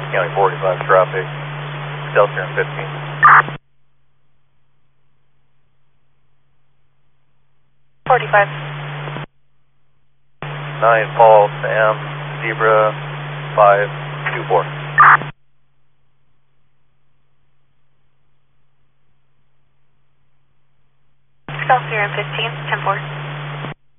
County 45 traffic, Excelsior and 15. 45. 9 Paul, Sam, Zebra, 524. Excelsior and 15, 10-4.